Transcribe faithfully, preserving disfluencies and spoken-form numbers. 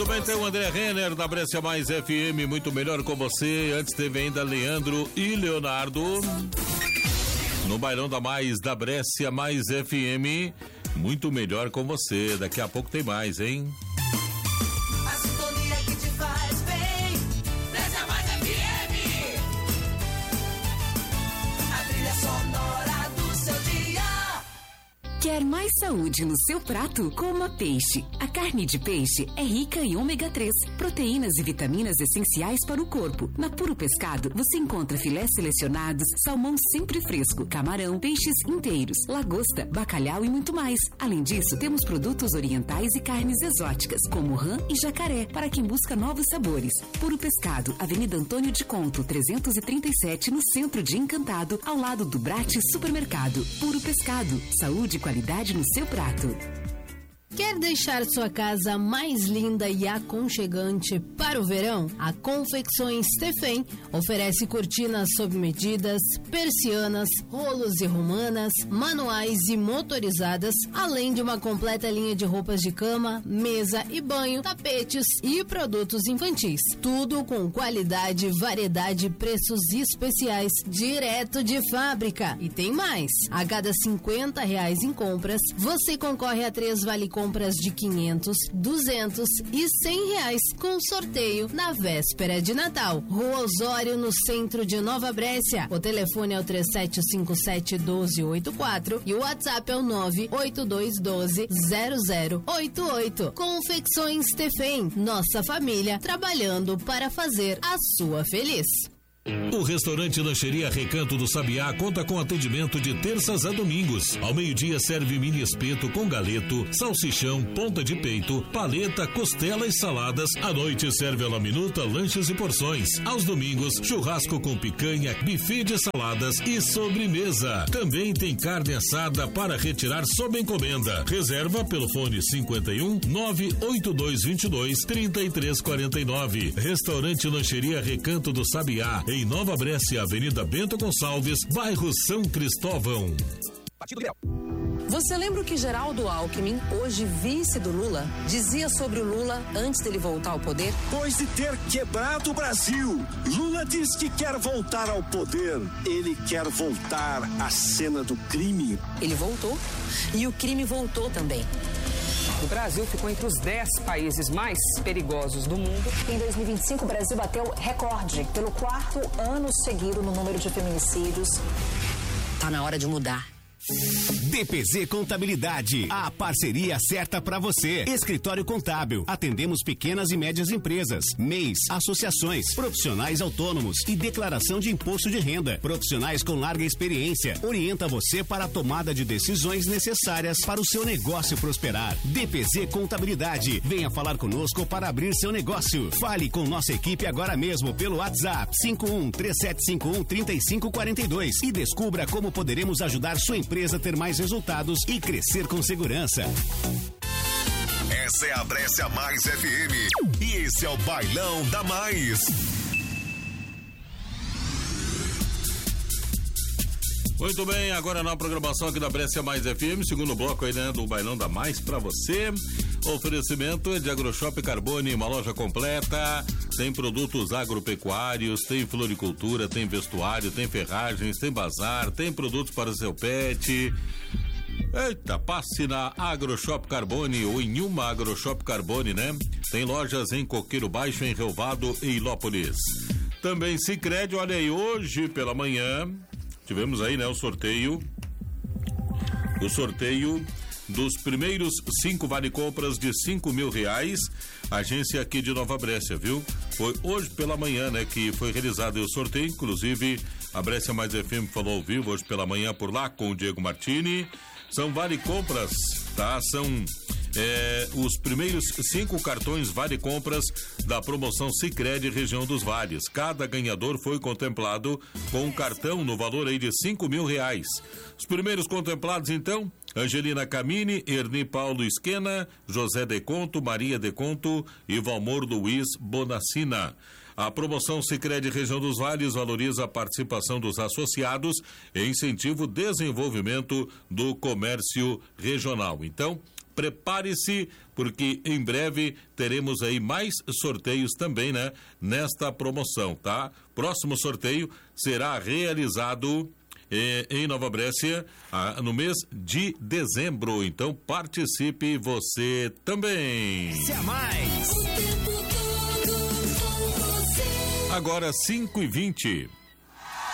Muito bem, tem o André Renner da Brescia Mais F M, muito melhor com você. Antes teve ainda Leandro e Leonardo no Bailão da Mais da Brescia Mais F M, muito melhor com você. Daqui a pouco tem mais, hein? A sintonia que te faz bem, Brescia Mais F M, a trilha sonora do seu dia. Quer mais saúde no seu prato? Coma peixe. A carne de peixe é rica em ômega três, proteínas e vitaminas essenciais para o corpo. Na Puro Pescado, você encontra filés selecionados, salmão sempre fresco, camarão, peixes inteiros, lagosta, bacalhau e muito mais. Além disso, temos produtos orientais e carnes exóticas, como rã e jacaré, para quem busca novos sabores. Puro Pescado, Avenida Antônio de Conto, trezentos e trinta e sete, no centro de Encantado, ao lado do Brate Supermercado. Puro Pescado, saúde e qualidade no seu prato. Quer deixar sua casa mais linda e aconchegante para o verão? A Confecções Tefém oferece cortinas sob medidas, persianas, rolos e romanas, manuais e motorizadas, além de uma completa linha de roupas de cama, mesa e banho, tapetes e produtos infantis. Tudo com qualidade, variedade e preços especiais, direto de fábrica. E tem mais! A cada cinquenta reais em compras, você concorre a três vale-compras compras de quinhentos, duzentos e cem reais com sorteio na véspera de Natal. Rua Osório, no centro de Nova Brécia. O telefone é o três sete cinco sete, um dois oito quatro e o WhatsApp é o nove oito dois um dois, zero zero oito oito. Confecções Tefém, nossa família trabalhando para fazer a sua feliz. O restaurante Lancheria Recanto do Sabiá conta com atendimento de terças a domingos. Ao meio-dia serve mini espeto com galeto, salsichão, ponta de peito, paleta, costela e saladas. À noite serve a la minuta, lanches e porções. Aos domingos, churrasco com picanha, buffet de saladas e sobremesa. Também tem carne assada para retirar sob encomenda. Reserva pelo fone cinquenta e um, nove oito dois dois dois, três três quatro nove. Restaurante Lancheria Recanto do Sabiá, em Nova Brécia, Avenida Bento Gonçalves, bairro São Cristóvão. Partido Liberal. Você lembra o que Geraldo Alckmin, hoje vice do Lula, dizia sobre o Lula antes dele voltar ao poder? Depois de ter quebrado o Brasil, Lula diz que quer voltar ao poder. Ele quer voltar à cena do crime. Ele voltou e o crime voltou também. O Brasil ficou entre os dez países mais perigosos do mundo. Em dois mil e vinte e cinco, o Brasil bateu recorde pelo quarto ano seguido no número de feminicídios. Tá na hora de mudar. D P Z Contabilidade, a parceria certa para você. Escritório Contábil, atendemos pequenas e médias empresas, M E Is, associações, profissionais autônomos e declaração de imposto de renda. Profissionais com larga experiência, orienta você para a tomada de decisões necessárias para o seu negócio prosperar. D P Z Contabilidade, venha falar conosco para abrir seu negócio. Fale com nossa equipe agora mesmo pelo WhatsApp cinco um três sete cinco um, três cinco quatro dois e descubra como poderemos ajudar sua empresa a ter mais resultados e crescer com segurança. Essa é a Brescia Mais F M e esse é o Bailão da Mais. Muito bem, agora na programação aqui da Brescia Mais F M, segundo bloco aí, né, do Bailão da Mais pra você. Oferecimento é de AgroShop Carbone, uma loja completa, tem produtos agropecuários, tem floricultura, tem vestuário, tem ferragens, tem bazar, tem produtos para o seu pet. Eita, passe na AgroShop Carbone ou em uma AgroShop Carbone, né? Tem lojas em Coqueiro Baixo, em Relvado e Ilópolis. Também Sicredi, olha aí, hoje pela manhã tivemos aí, né, o sorteio, o sorteio dos primeiros cinco vale-compras de cinco mil reais, agência aqui de Nova Brécia, viu? Foi hoje pela manhã, né, que foi realizado o sorteio, inclusive a Brescia Mais F M falou ao vivo hoje pela manhã por lá com o Diego Martini. São vale-compras, tá? São é, os primeiros cinco cartões vale-compras da promoção Sicredi Região dos Vales. Cada ganhador foi contemplado com um cartão no valor aí de cinco mil reais. Os primeiros contemplados, então, Angelina Camini, Erni Paulo Esquena, José Deconto, Maria Deconto e Valmor Luiz Bonacina. A promoção Sicredi Região dos Vales valoriza a participação dos associados e incentiva o desenvolvimento do comércio regional. Então, prepare-se, porque em breve teremos aí mais sorteios também, né? Nesta promoção, tá? Próximo sorteio será realizado eh, em Nova Brécia ah, no mês de dezembro. Então participe você também. Se a mais. Agora cinco e vinte.